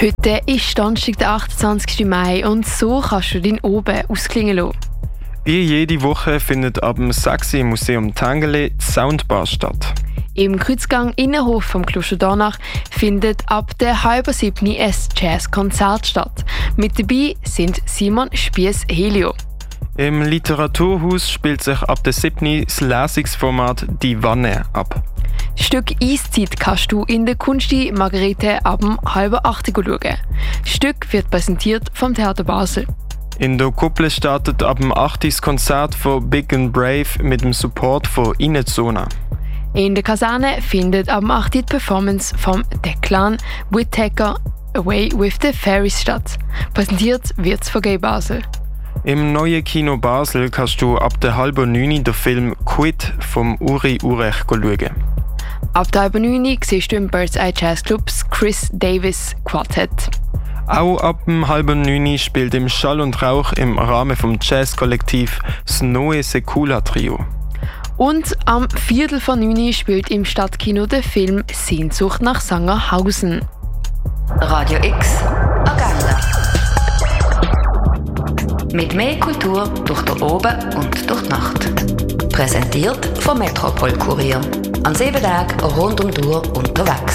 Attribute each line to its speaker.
Speaker 1: Heute ist Donnerstag, der 28. Mai und so kannst du deinen Oben ausklingen lassen.
Speaker 2: Wie jede Woche findet ab dem 6. im Museum Tangeli die Soundbar statt.
Speaker 1: Im Kreuzgang Innenhof vom Kloster Dornach findet ab der 6:30 ein Jazzkonzert statt. Mit dabei sind Simon Spiess-Helio.
Speaker 2: Im Literaturhaus spielt sich ab der 7. das Lesungsformat «Die Wanne» ab.
Speaker 1: Das Stück «Eiszeit» kannst du in der Kunsti Margarete ab dem 7:30 schauen. Das Stück wird präsentiert vom Theater Basel.
Speaker 2: In der Kuppel startet ab dem 8. das Konzert von Big and Brave mit dem Support von Inezona.
Speaker 1: In der Kaserne findet ab dem 8. die Performance vom Declan Whittaker «Away with the Fairies» statt. Präsentiert wird es von Gay Basel.
Speaker 2: Im neuen Kino Basel kannst du ab der 8:30 den Film «Quit» vom Uri Urech schauen.
Speaker 1: Ab der 9:30 siehst du im Birds Eye Jazz Clubs Chris Davis Quartett.
Speaker 2: Auch ab dem 8:30 spielt im Schall und Rauch im Rahmen vom Jazzkollektiv das Noe Secula Trio.
Speaker 1: Und am 8:45 spielt im Stadtkino der Film Sehnsucht nach Sangerhausen.
Speaker 3: Radio X Agenda. Mit mehr Kultur durch den Oben und durch die Nacht. Präsentiert vom Metropol Kurier. An 7 Tagen rund um die Uhr unterwegs.